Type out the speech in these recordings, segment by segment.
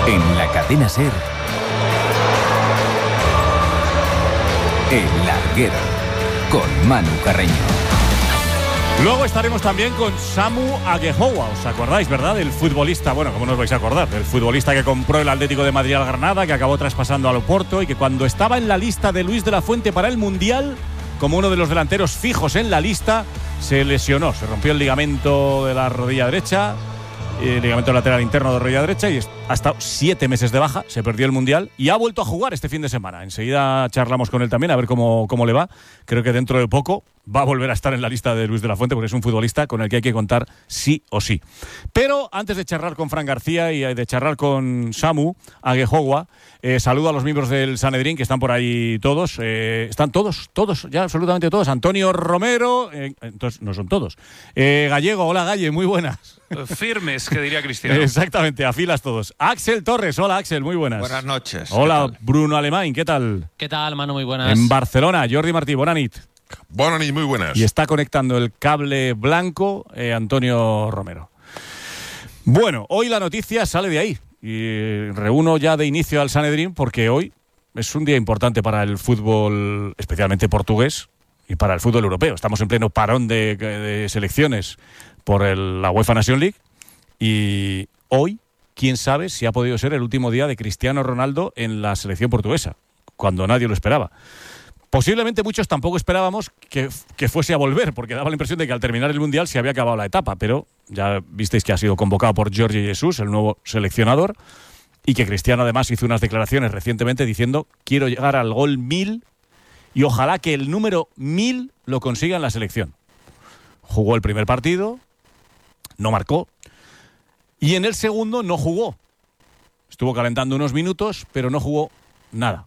En la cadena SER, El Larguero, con Manu Carreño. Luego estaremos también con Samu Aguejoa, ¿os acordáis, verdad? Del futbolista, bueno, ¿cómo no os vais a acordar? Del futbolista que compró el Atlético de Madrid al Granada, que acabó traspasando al Oporto y que cuando estaba en la lista de Luis de la Fuente para el Mundial, como uno de los delanteros fijos en la lista, se lesionó, se rompió el ligamento de la rodilla derecha, el ligamento lateral interno de la rodilla derecha, y ha estado 7 meses de baja, se perdió el Mundial y ha vuelto a jugar este fin de semana. Enseguida charlamos con él también, a ver cómo le va. Creo que dentro de poco va a volver a estar en la lista de Luis de la Fuente, porque es un futbolista con el que hay que contar sí o sí. Pero antes de charlar con Fran García y de charlar con Samu Aguejoa, saludo a los miembros del Sanedrín, que están por ahí todos. Están todos, ya absolutamente todos. Antonio Romero, entonces no son todos. Gallego, hola Galle, muy buenas. Firmes, que diría Cristiano. Exactamente, a filas todos. Axel Torres, hola Axel, muy buenas. Buenas noches. Hola Bruno Alemán, ¿qué tal? ¿Qué tal, Manu? Muy buenas. En Barcelona, Jordi Martí, bonanit. Bonanit, muy buenas. Y está conectando el cable blanco Antonio Romero. Bueno, hoy la noticia sale de ahí. Y reúno ya de inicio al Sanedrín porque hoy es un día importante para el fútbol, especialmente portugués, y para el fútbol europeo. Estamos en pleno parón de selecciones por la UEFA Nation League. Y hoy, quién sabe si ha podido ser el último día de Cristiano Ronaldo en la selección portuguesa, cuando nadie lo esperaba. Posiblemente muchos tampoco esperábamos que fuese a volver, porque daba la impresión de que al terminar el Mundial se había acabado la etapa, pero ya visteis que ha sido convocado por Jorge Jesus, el nuevo seleccionador, y que Cristiano además hizo unas declaraciones recientemente diciendo: quiero llegar al gol 1000 y ojalá que el número 1000 lo consiga en la selección. Jugó el primer partido, no marcó, y en el segundo no jugó. Estuvo calentando unos minutos, pero no jugó nada.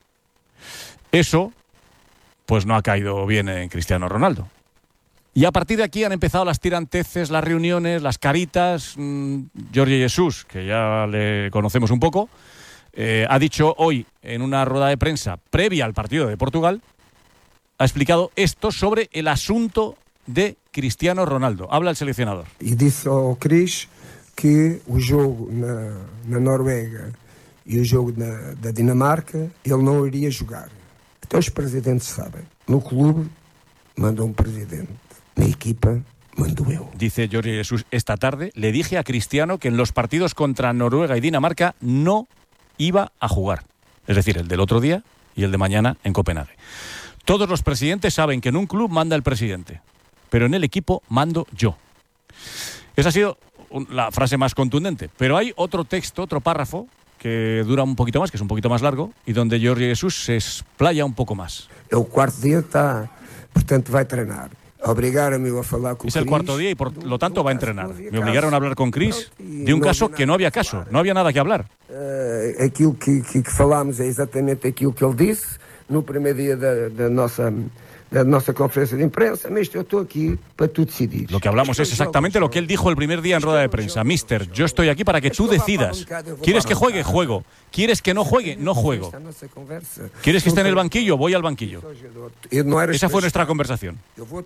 Eso pues no ha caído bien en Cristiano Ronaldo. Y a partir de aquí han empezado las tiranteces, las reuniones, las caritas. Jorge Jesus, que ya le conocemos un poco, ha dicho hoy en una rueda de prensa previa al partido de Portugal, ha explicado esto sobre el asunto de Cristiano Ronaldo. Habla el seleccionador. E disse ao Cris que o jogo na Noruega e o jogo da Dinamarca ele não iria jogar. Então os presidentes sabem. No clube manda un presidente. Na equipa mando eu. Dice Jorge Jesus, esta tarde le dije a Cristiano que en los partidos contra Noruega y Dinamarca no iba a jugar. Es decir, el del otro día y el de mañana en Copenhague. Todos los presidentes saben que en un club manda el presidente, pero en el equipo mando yo. Esa ha sido la frase más contundente. Pero hay otro texto, otro párrafo, que dura un poquito más, que es un poquito más largo, y donde Jorge Jesus se explaya un poco más. El cuarto día está, portanto vai treinar. Obrigaram-me a falar com es el cuarto día y por lo tanto va a entrenar. Me obligaron a hablar con Cris de un caso que no había caso, no había nada que hablar. Aquilo que falámos é exatamente aquilo que ele disse no primeiro dia da nossa conferencia de imprensa. Mister, yo estoy aquí para tú decidir. Lo que hablamos es exactamente lo que él dijo el primer día en rueda de prensa. Mister, yo estoy aquí para que tú decidas. ¿Quieres que juegue? Juego. ¿Quieres que no juegue? No juego. ¿Quieres que esté en el banquillo? Voy al banquillo. Esa fue nuestra conversación.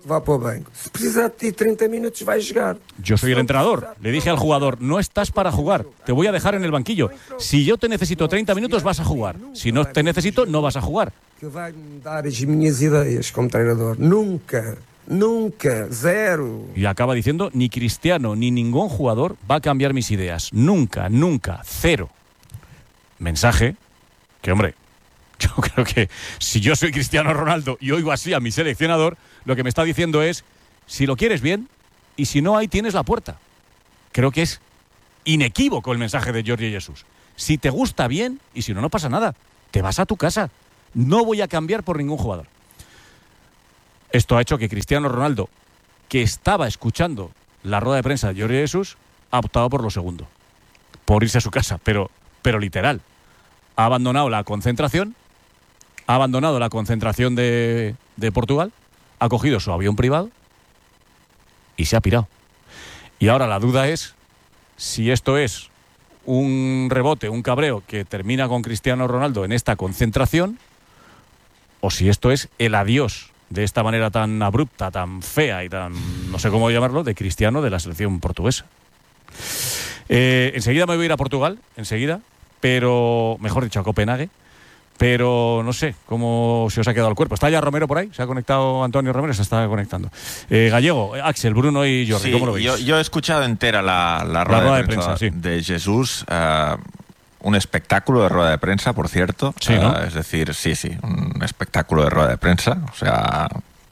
Yo soy el entrenador. Le dije al jugador, no estás para jugar. Te voy a dejar en el banquillo. Si yo te necesito 30 minutos, vas a jugar. Si no te necesito, no vas a jugar. Que vai mudar as minhas ideias como treinador. Nunca, cero. Y acaba diciendo, ni Cristiano ni ningún jugador va a cambiar mis ideas. Nunca, cero. Mensaje que, hombre, yo creo que si yo soy Cristiano Ronaldo y oigo así a mi seleccionador, lo que me está diciendo es, si lo quieres bien, y si no, ahí tienes la puerta. Creo que es inequívoco el mensaje de Jorge Jesus. Si te gusta bien, y si no, no pasa nada. Te vas a tu casa. No voy a cambiar por ningún jugador. Esto ha hecho que Cristiano Ronaldo, que estaba escuchando la rueda de prensa de Jorge Jesus, ha optado por lo segundo, por irse a su casa, pero literal. Ha abandonado la concentración, de Portugal, ha cogido su avión privado y se ha pirado. Y ahora la duda es si esto es un rebote, un cabreo que termina con Cristiano Ronaldo en esta concentración, o si esto es el adiós de esta manera tan abrupta, tan fea y tan, no sé cómo llamarlo, de Cristiano de la selección portuguesa. Enseguida me voy a ir a Portugal, enseguida, pero, mejor dicho, a Copenhague, pero no sé cómo se os ha quedado el cuerpo. ¿Está ya Romero por ahí? ¿Se ha conectado Antonio Romero? Se está conectando. Gallego, Axel, Bruno y Jordi, sí, ¿cómo lo veis? Yo he escuchado entera la rueda de prensa sí. de Jesús. Un espectáculo de rueda de prensa, por cierto. Sí, ¿no? Es decir, sí, un espectáculo de rueda de prensa. O sea,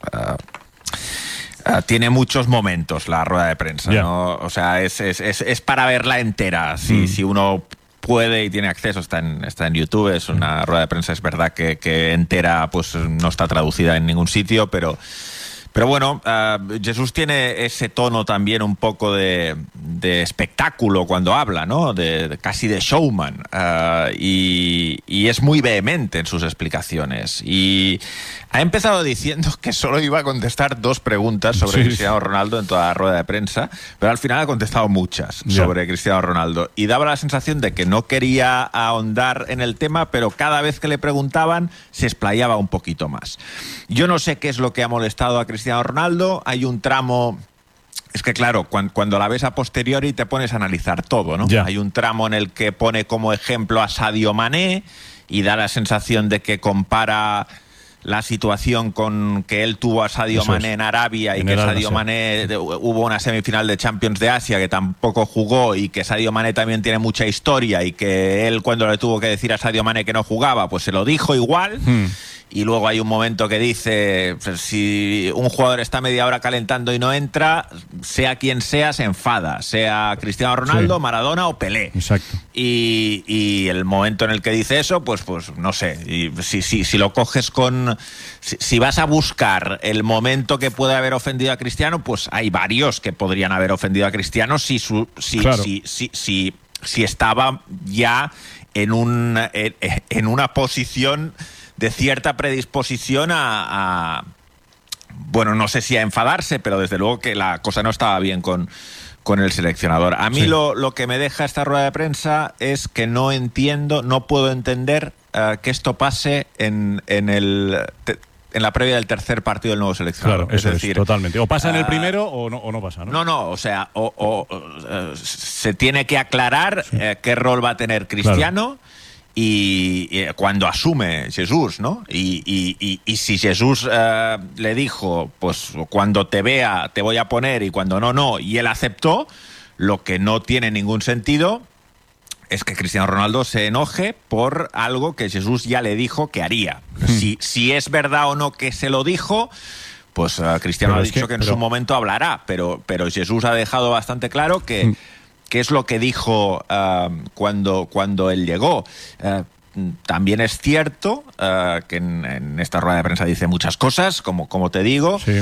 tiene muchos momentos la rueda de prensa, ¿no? O sea, es para verla entera. Si uno puede y tiene acceso, está en YouTube. Es una rueda de prensa, es verdad que entera pues no está traducida en ningún sitio, pero bueno, Jesús tiene ese tono también un poco de espectáculo cuando habla, ¿no? Casi de showman. Y es muy vehemente en sus explicaciones. Y ha empezado diciendo que solo iba a contestar 2 preguntas sobre Cristiano Ronaldo en toda la rueda de prensa, pero al final ha contestado muchas sobre Cristiano Ronaldo. Y daba la sensación de que no quería ahondar en el tema, pero cada vez que le preguntaban se explayaba un poquito más. Yo no sé qué es lo que ha molestado a Cristiano Ronaldo. Hay un tramo... Es que claro, cuando la ves a posteriori te pones a analizar todo, ¿no? Hay un tramo en el que pone como ejemplo a Sadio Mané y da la sensación de que compara la situación con que él tuvo a Sadio Mané en Arabia y que Sadio Mané hubo una semifinal de Champions de Asia que tampoco jugó y que Sadio Mané también tiene mucha historia y que él cuando le tuvo que decir a Sadio Mané que no jugaba, pues se lo dijo igual. Y luego hay un momento que dice, si un jugador está media hora calentando y no entra, sea quien sea, se enfada, sea Cristiano Ronaldo, Maradona o Pelé. Exacto. Y el momento en el que dice eso, pues no sé, y si lo coges con... Si vas a buscar el momento que puede haber ofendido a Cristiano, pues hay varios que podrían haber ofendido a Cristiano si estaba ya en una posición de cierta predisposición a bueno, no sé si a enfadarse, pero desde luego que la cosa no estaba bien con el seleccionador. A mí lo que me deja esta rueda de prensa es que no puedo entender que esto pase en la previa del tercer partido del nuevo seleccionador. Claro, es decir, totalmente. O pasa en el primero o no pasa, ¿no? No, o sea, se tiene que aclarar qué rol va a tener Cristiano. Claro. Y cuando asume Jesús, ¿no? Y si Jesús le dijo, pues cuando te vea te voy a poner y cuando no, y él aceptó, lo que no tiene ningún sentido es que Cristiano Ronaldo se enoje por algo que Jesús ya le dijo que haría. Si es verdad o no que se lo dijo, pues Cristiano ha dicho que en su momento hablará, pero Jesús ha dejado bastante claro que es lo que dijo cuando él llegó. También es cierto que en esta rueda de prensa dice muchas cosas, como te digo. Sí.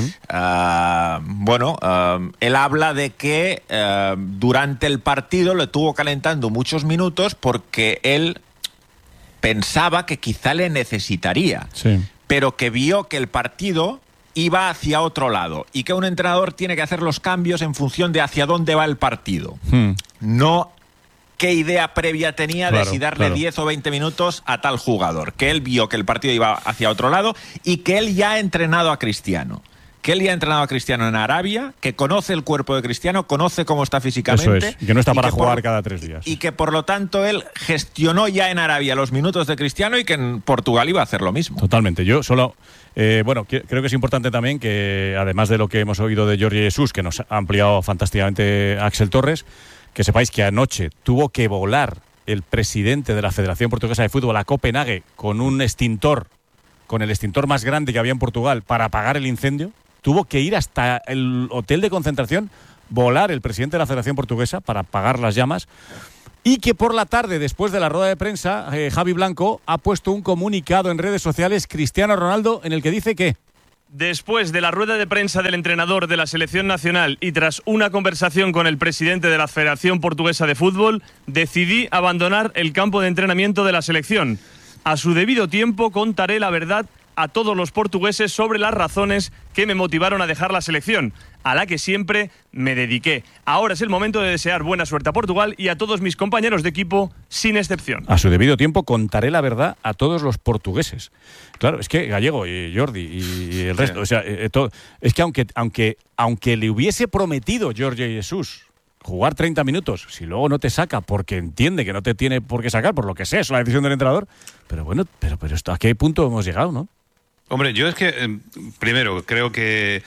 Él habla de que durante el partido le tuvo calentando muchos minutos porque él pensaba que quizá le necesitaría, pero que vio que el partido iba hacia otro lado y que un entrenador tiene que hacer los cambios en función de hacia dónde va el partido. No qué idea previa tenía de si darle 10 o 20 minutos a tal jugador. Que él vio que el partido iba hacia otro lado y que él ya ha entrenado a Cristiano. Que él ya ha entrenado a Cristiano en Arabia, que conoce el cuerpo de Cristiano, conoce cómo está físicamente. Eso es, y que no está para jugar cada 3 días. Y que por lo tanto él gestionó ya en Arabia los minutos de Cristiano y que en Portugal iba a hacer lo mismo. Totalmente. Yo solo... creo que es importante también que, además de lo que hemos oído de Jorge Jesús, que nos ha ampliado fantásticamente Axel Torres, que sepáis que anoche tuvo que volar el presidente de la Federación Portuguesa de Fútbol a Copenhague con un extintor, con el extintor más grande que había en Portugal para apagar el incendio. Tuvo que ir hasta el hotel de concentración, volar el presidente de la Federación Portuguesa para apagar las llamas. Y que por la tarde, después de la rueda de prensa, Javi Blanco ha puesto un comunicado en redes sociales, Cristiano Ronaldo, en el que dice que... Después de la rueda de prensa del entrenador de la selección nacional y tras una conversación con el presidente de la Federación Portuguesa de Fútbol, decidí abandonar el campo de entrenamiento de la selección. A su debido tiempo contaré la verdad a todos los portugueses sobre las razones que me motivaron a dejar la selección, a la que siempre me dediqué. Ahora es el momento de desear buena suerte a Portugal y a todos mis compañeros de equipo, sin excepción. A su debido tiempo contaré la verdad a todos los portugueses. Claro, es que Gallego y Jordi y el resto, o sea, es que aunque le hubiese prometido Jorge Jesús jugar 30 minutos. Si luego no te saca porque entiende que no te tiene por qué sacar, por lo que sea, es la decisión del entrenador. Pero bueno, pero ¿a qué punto hemos llegado, no? Hombre, yo es que, primero, creo que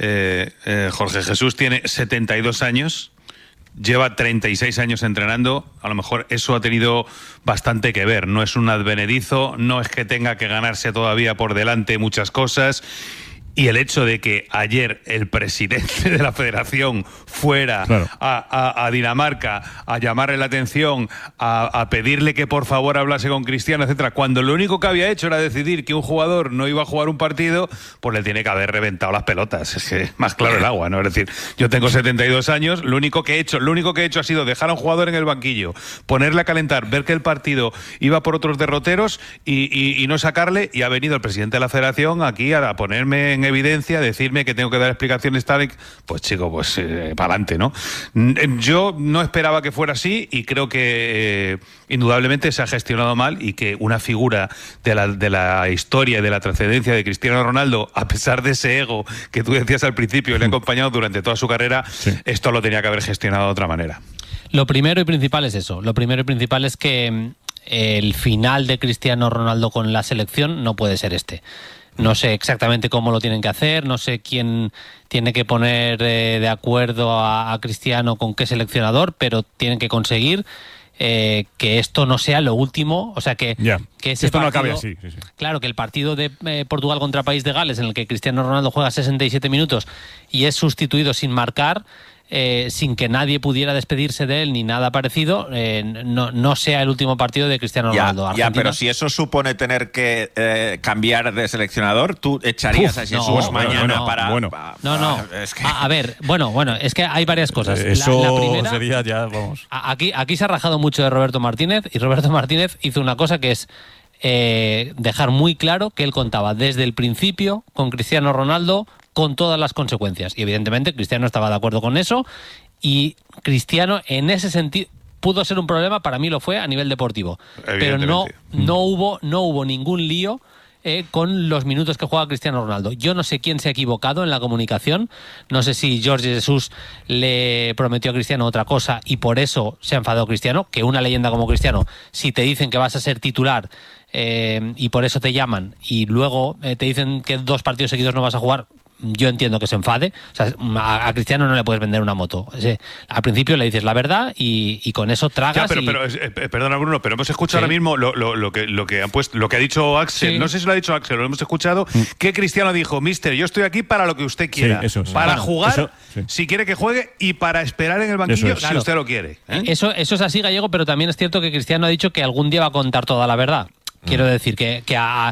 Jorge Jesús tiene 72 años, lleva 36 años entrenando, a lo mejor eso ha tenido bastante que ver. No es un advenedizo, no es que tenga que ganarse todavía por delante muchas cosas. Y el hecho de que ayer el presidente de la federación fuera a Dinamarca a llamarle la atención, a pedirle que por favor hablase con Cristiano, etcétera, cuando lo único que había hecho era decidir que un jugador no iba a jugar un partido, pues le tiene que haber reventado las pelotas. Es que más claro el agua, ¿no? Es decir, yo tengo 72 años, lo único que he hecho ha sido dejar a un jugador en el banquillo, ponerle a calentar, ver que el partido iba por otros derroteros y no sacarle, y ha venido el presidente de la federación aquí a ponerme en evidencia, decirme que tengo que dar explicaciones tal, pues chico, pues para adelante, ¿no? Yo no esperaba que fuera así y creo que indudablemente se ha gestionado mal, y que una figura de la historia y de la trascendencia de Cristiano Ronaldo, a pesar de ese ego que tú decías al principio y le ha acompañado durante toda su carrera, esto lo tenía que haber gestionado de otra manera. Lo primero y principal es eso. Lo primero y principal es que el final de Cristiano Ronaldo con la selección no puede ser este. No sé exactamente cómo lo tienen que hacer, no sé quién tiene que poner de acuerdo a Cristiano con qué seleccionador, pero tienen que conseguir que esto no sea lo último, o sea que ese esto partido, no acabe así. Sí. Claro, que el partido de Portugal contra País de Gales, en el que Cristiano Ronaldo juega 67 minutos y es sustituido sin marcar, sin que nadie pudiera despedirse de él ni nada parecido, no sea el último partido de Cristiano Ronaldo. Ya, pero si eso supone tener que cambiar de seleccionador, ¿tú echarías a Jesús mañana para...? No. Es que... A ver, bueno, es que hay varias cosas. Eso la primera, sería ya, vamos... Aquí se ha rajado mucho de Roberto Martínez, y Roberto Martínez hizo una cosa que es dejar muy claro que él contaba desde el principio con Cristiano Ronaldo, con todas las consecuencias. Y evidentemente Cristiano estaba de acuerdo con eso, y Cristiano en ese sentido pudo ser un problema, para mí lo fue a nivel deportivo. Pero no hubo ningún lío con los minutos que juega Cristiano Ronaldo. Yo no sé quién se ha equivocado en la comunicación, no sé si Jorge Jesús le prometió a Cristiano otra cosa y por eso se ha enfadado Cristiano, que una leyenda como Cristiano, si te dicen que vas a ser titular y por eso te llaman y luego te dicen que 2 partidos seguidos no vas a jugar, yo entiendo que se enfade. O sea, a Cristiano no le puedes vender una moto. Al principio le dices la verdad y con eso tragas. Perdona, Bruno, pero hemos escuchado ahora mismo lo que ha dicho Axel. Sí. No sé si lo ha dicho Axel, lo hemos escuchado. Que Cristiano dijo: Mister, yo estoy aquí para lo que usted quiera. Sí, para jugar, si quiere que juegue, y para esperar en el banquillo si usted lo quiere. Eso es así, Gallego, pero también es cierto que Cristiano ha dicho que algún día va a contar toda la verdad. Quiero decir que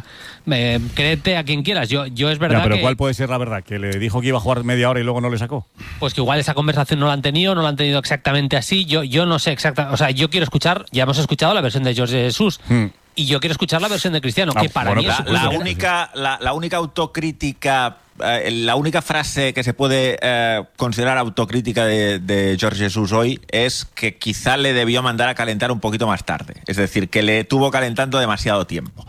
créete a quien quieras. Yo es verdad pero ¿cuál puede ser la verdad? ¿Que le dijo que iba a jugar media hora y luego no le sacó? Pues que igual esa conversación no la han tenido exactamente así. Yo no sé exactamente. O sea, yo quiero escuchar, ya hemos escuchado la versión de Jorge Jesús. Y yo quiero escuchar la versión de Cristiano, que para mí es la única autocrítica, la única frase que se puede considerar autocrítica de Jorge Jesús hoy es que quizá le debió mandar a calentar un poquito más tarde. Es decir, que le tuvo calentando demasiado tiempo.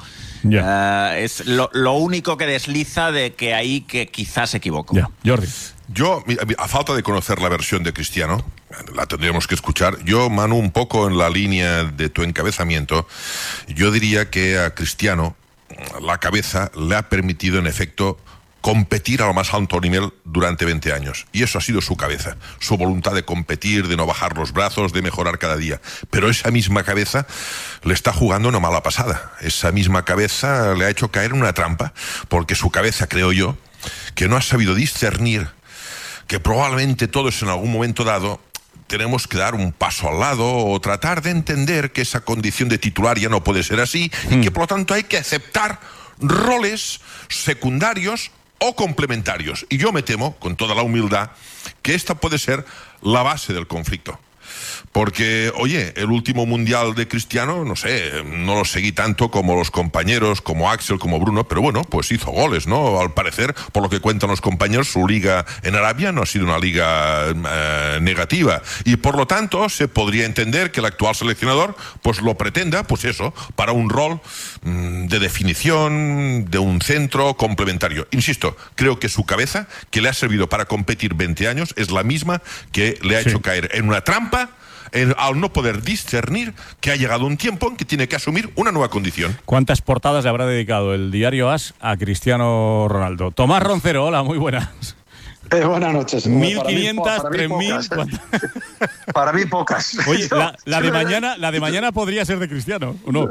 Es lo único que desliza de que ahí que quizás se equivocó. Jordi. Yo, a falta de conocer la versión de Cristiano, la tendríamos que escuchar. Yo, Manu, un poco en la línea de tu encabezamiento, yo diría que a Cristiano la cabeza le ha permitido, en efecto, competir a lo más alto nivel durante 20 años. Y eso ha sido su cabeza, su voluntad de competir, de no bajar los brazos, de mejorar cada día. Pero esa misma cabeza le está jugando una mala pasada. Esa misma cabeza le ha hecho caer en una trampa, porque su cabeza, creo yo, que no ha sabido discernir que probablemente todos en algún momento dado tenemos que dar un paso al lado o tratar de entender que esa condición de titular ya no puede ser así y que por lo tanto hay que aceptar roles secundarios o complementarios. Y yo me temo, con toda la humildad, que esta puede ser la base del conflicto. Porque, oye, el último mundial de Cristiano, no sé, no lo seguí tanto como los compañeros, como Axel, como Bruno, pero bueno, pues hizo goles, ¿no? Al parecer, por lo que cuentan los compañeros, su liga en Arabia no ha sido una liga negativa. Y por lo tanto, se podría entender que el actual seleccionador, pues lo pretenda, pues eso, para un rol de definición, de un centro complementario. Insisto, creo que su cabeza, que le ha servido para competir 20 años, es la misma que le ha hecho caer en una trampa al no poder discernir que ha llegado un tiempo en que tiene que asumir una nueva condición. ¿Cuántas portadas le habrá dedicado el diario AS a Cristiano Ronaldo? Tomás Roncero, hola, muy buenas. Buenas noches. 1.500, 3.000. Para mí pocas. Oye, la de mañana podría ser de Cristiano, ¿o no?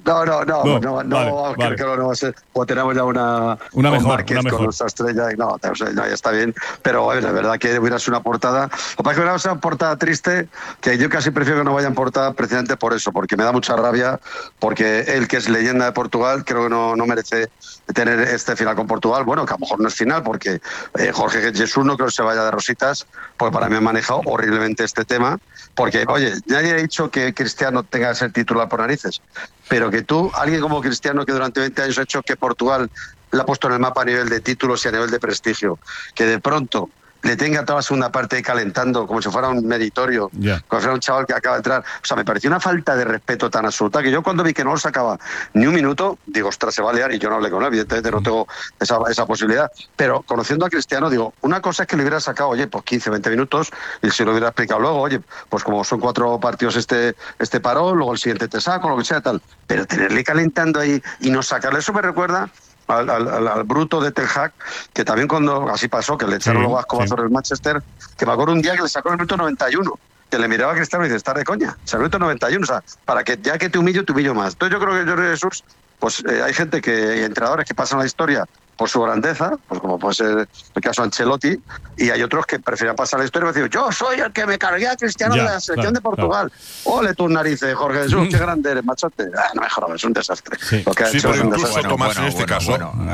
No, creo que no va a ser. O tenemos ya una mejor con nuestra estrella. No, ya está bien. Pero bueno, la verdad que hubiera sido una portada. Lo que pasa es que hubiera sido una portada triste, que yo casi prefiero que no vaya en portada precisamente por eso, porque me da mucha rabia, porque él, que es leyenda de Portugal, creo que no merece tener este final con Portugal. Bueno, que a lo mejor no es final, porque Jorge Jesús no creo que se vaya de rositas, porque para mí ha manejado horriblemente este tema, porque, oye, nadie ha dicho que Cristiano tenga que ser titular por narices, pero que tú, alguien como Cristiano, que durante 20 años ha hecho que Portugal la ha puesto en el mapa a nivel de títulos y a nivel de prestigio, que de pronto le tenga toda la segunda parte calentando como si fuera un meritorio, como si fuera un chaval que acaba de entrar. O sea, me pareció una falta de respeto tan absoluta que yo, cuando vi que no lo sacaba ni un minuto, digo, ostras, se va a liar, y yo no hablé con él, evidentemente no tengo esa posibilidad, pero conociendo a Cristiano, digo, una cosa es que le hubiera sacado, oye, pues 15, 20 minutos, y si lo hubiera explicado luego, oye, pues como son 4 partidos este parón, luego el siguiente te saco, lo que sea, tal, pero tenerle calentando ahí y no sacarle, eso me recuerda al bruto de Ten Hag, que también cuando así pasó, que le echaron luego a escobazos del Manchester, que me acuerdo un día que le sacó en el minuto 91, que le miraba a Cristiano y dice, está de coña, o sea, el minuto 91, o sea, para que ya que te humillo más. Entonces yo creo que Jorge Jesús, pues hay gente hay entrenadores que pasan la historia por su grandeza, pues como puede ser el caso de Ancelotti, y hay otros que prefieren pasar la historia y decir, yo soy el que me cargué a Cristiano de la selección de Portugal. Ole tus narices, Jorge Jesús, qué grande eres, machote. No me jodas, es un desastre. Lo que ha hecho es un desastre. Tomás, en este caso...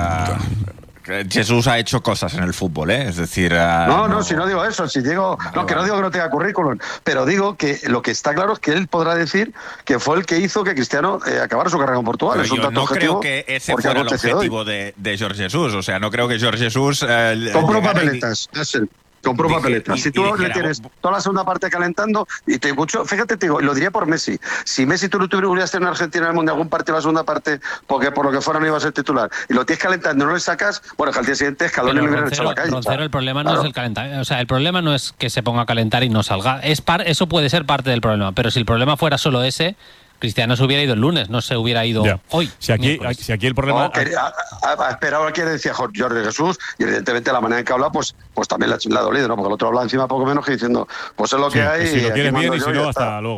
Jesús ha hecho cosas en el fútbol, ¿eh? Es decir... si no digo eso, si digo... No digo que no tenga currículum, pero digo que lo que está claro es que él podrá decir que fue el que hizo que Cristiano acabara su carrera con Portugal. Pero yo no creo que ese fuera el objetivo de Jorge Jesús. O sea, no creo que Jorge Jesús... Compró papeletas, es él. Compró papeletas. Si tú le tienes toda la segunda parte calentando, y te escucho, fíjate, te digo, lo diría por Messi. Si Messi tú no hubieras tenido en Argentina en el Mundial algún partido en la segunda parte, porque por lo que fuera no iba a ser titular, y lo tienes calentando, no le sacas, bueno, que al día siguiente Escalón le hubieran echado a la calle. Roncero, el problema no es el calentamiento. O sea, el problema no es que se ponga a calentar y no salga. Eso puede ser parte del problema, pero si el problema fuera solo ese, Cristiano se hubiera ido el lunes, no se hubiera ido hoy. Si aquí el problema... Ha esperado a quien decía Jorge Jesús, y evidentemente la manera en que habla, pues también le ha dolido, ¿no? Porque el otro habla encima poco menos que diciendo, pues es lo que hay. Si lo quieres bien y si no, hasta luego.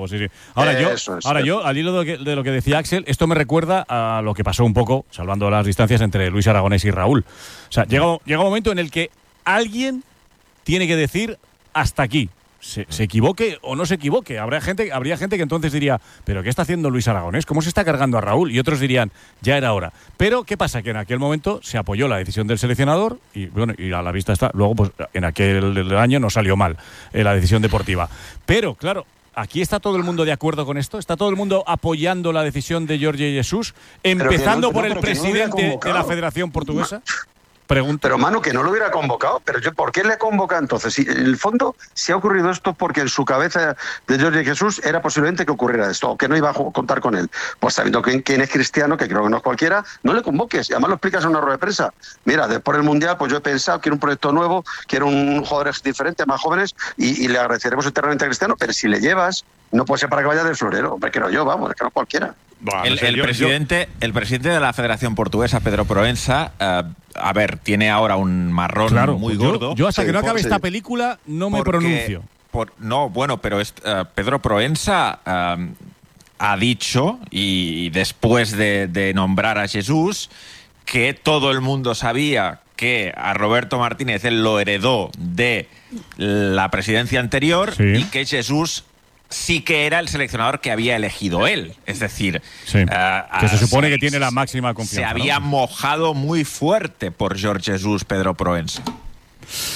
Ahora yo, al hilo de lo que decía Axel, esto me recuerda a lo que pasó un poco, salvando las distancias, entre Luis Aragonés y Raúl. O sea, llega un momento en el que alguien tiene que decir hasta aquí. Se equivoque o no se equivoque. Habría gente que entonces diría, ¿pero qué está haciendo Luis Aragonés? ¿Cómo se está cargando a Raúl? Y otros dirían, ya era hora. Pero ¿qué pasa? Que en aquel momento se apoyó la decisión del seleccionador y bueno, y a la vista está. Luego, pues en aquel año no salió mal la decisión deportiva. Pero, claro, ¿aquí está todo el mundo de acuerdo con esto? ¿Está todo el mundo apoyando la decisión de Jorge Jesús? Empezando por el presidente de la Federación Portuguesa. Pero Manu, que no lo hubiera convocado, pero ¿por qué le convoca entonces? Si en el fondo se ha ocurrido esto porque en su cabeza de Jorge Jesús era posiblemente que ocurriera esto, o que no iba a contar con él. Pues sabiendo quién es Cristiano, que creo que no es cualquiera, no le convoques, y además lo explicas en una rueda de prensa. Mira, después del Mundial, pues yo he pensado, quiero un proyecto nuevo, quiero un jugador diferente, más jóvenes, y le agradeceremos eternamente a Cristiano, pero si le llevas, no puede ser para que vaya del florero, hombre, que no yo, vamos, que no cualquiera. El presidente de la Federación Portuguesa, Pedro Proença, tiene ahora un marrón muy gordo. Yo hasta que no acabe esta película no me pronuncio. Pero Pedro Proença ha dicho, y después de nombrar a Jesús, que todo el mundo sabía que a Roberto Martínez él lo heredó de la presidencia anterior y que Jesús sí que era el seleccionador que había elegido él. Es decir, que se supone que tiene la máxima confianza. Se había mojado muy fuerte por Jorge Jesús, Pedro Proença.